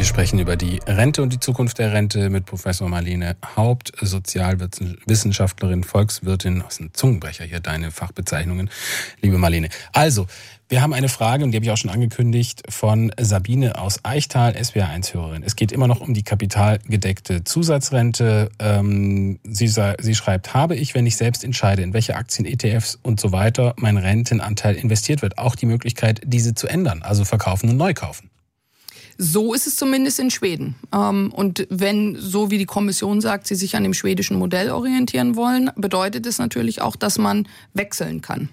Wir sprechen über die Rente und die Zukunft der Rente mit Professor Marlene Haupt, Sozialwissenschaftlerin, Volkswirtin. Das ist ein Zungenbrecher hier, deine Fachbezeichnungen, liebe Marlene. Also, wir haben eine Frage, und die habe ich auch schon angekündigt, von Sabine aus Eichtal, SWR1-Hörerin. Es geht immer noch um die kapitalgedeckte Zusatzrente. Sie schreibt, habe ich, wenn ich selbst entscheide, in welche Aktien, ETFs und so weiter mein Rentenanteil investiert wird, auch die Möglichkeit, diese zu ändern, also verkaufen und neu kaufen? So ist es zumindest in Schweden. Und wenn, so wie die Kommission sagt, sie sich an dem schwedischen Modell orientieren wollen, bedeutet es natürlich auch, dass man wechseln kann.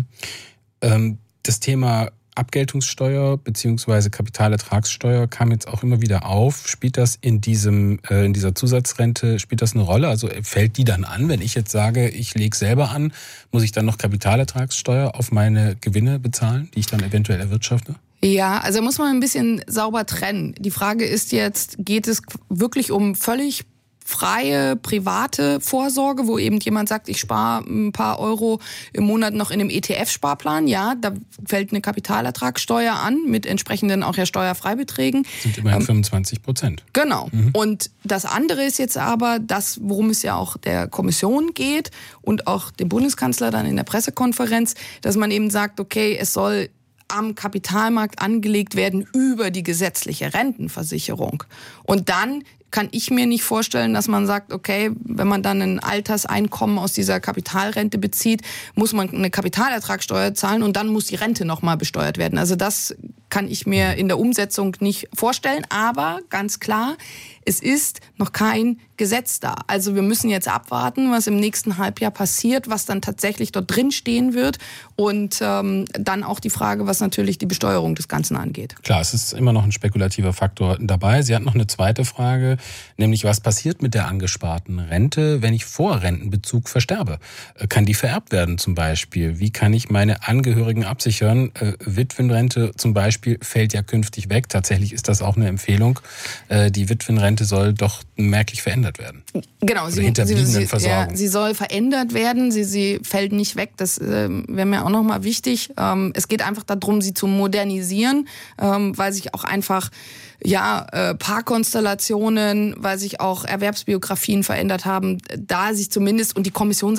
Mhm. Das Thema Abgeltungssteuer bzw. Kapitalertragssteuer kam jetzt auch immer wieder auf. Spielt das in dieser Zusatzrente, spielt das eine Rolle? Also fällt die dann an, wenn ich jetzt sage, ich lege selber an, muss ich dann noch Kapitalertragssteuer auf meine Gewinne bezahlen, die ich dann eventuell erwirtschafte? Ja, also muss man ein bisschen sauber trennen. Die Frage ist jetzt, geht es wirklich um völlig freie, private Vorsorge, wo eben jemand sagt, ich spare ein paar Euro im Monat noch in einem ETF-Sparplan. Ja, da fällt eine Kapitalertragssteuer an mit entsprechenden auch ja Steuerfreibeträgen. Das sind immerhin 25%. Genau. Und das andere ist jetzt aber das, worum es ja auch der Kommission geht und auch dem Bundeskanzler dann in der Pressekonferenz, dass man eben sagt, okay, es soll am Kapitalmarkt angelegt werden über die gesetzliche Rentenversicherung. Und dann kann ich mir nicht vorstellen, dass man sagt, okay, wenn man dann ein Alterseinkommen aus dieser Kapitalrente bezieht, muss man eine Kapitalertragssteuer zahlen und dann muss die Rente nochmal besteuert werden. Also das kann ich mir in der Umsetzung nicht vorstellen. Aber ganz klar, es ist noch kein Gesetz da. Also wir müssen jetzt abwarten, was im nächsten Halbjahr passiert, was dann tatsächlich dort drin stehen wird und dann auch die Frage, was natürlich die Besteuerung des Ganzen angeht. Klar, es ist immer noch ein spekulativer Faktor dabei. Sie hat noch eine zweite Frage, nämlich was passiert mit der angesparten Rente, wenn ich vor Rentenbezug versterbe? Kann die vererbt werden zum Beispiel? Wie kann ich meine Angehörigen absichern? Witwenrente zum Beispiel fällt ja künftig weg. Tatsächlich ist das auch eine Empfehlung. Die Witwenrente soll doch merklich verändert werden. Genau, sie soll verändert werden, sie fällt nicht weg. Das wäre mir auch nochmal wichtig. Es geht einfach darum, sie zu modernisieren, weil sich auch einfach Paarkonstellationen, weil sich auch Erwerbsbiografien verändert haben, da sich zumindest, und die Kommission